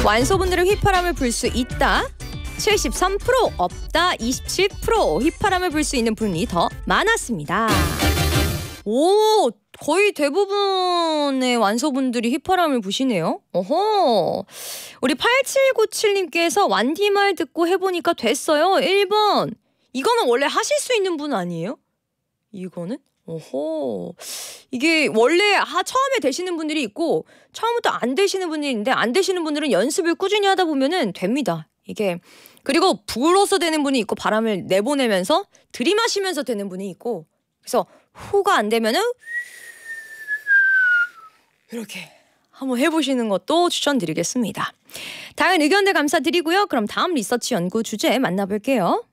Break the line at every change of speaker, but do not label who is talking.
완소분들은 휘파람을 불 수 있다 73%, 없다 27%, 휘파람을 불 수 있는 분이 더 많았습니다. 오, 거의 대부분의 완소분들이 휘파람을 부시네요. 어허. 우리 8797님께서 완디 말 듣고 해보니까 됐어요. 1번. 이거는 원래 하실 수 있는 분 아니에요? 이거는? 어허. 이게 원래 처음에 되시는 분들이 있고 처음부터 안 되시는 분들이 있는데 안 되시는 분들은 연습을 꾸준히 하다 보면은 됩니다. 이게 그리고 불어서 되는 분이 있고 바람을 내보내면서 들이마시면서 되는 분이 있고 그래서 후가 안 되면은 이렇게 한번 해보시는 것도 추천드리겠습니다. 다양한 의견들 감사드리고요. 그럼 다음 리서치 연구 주제 만나볼게요.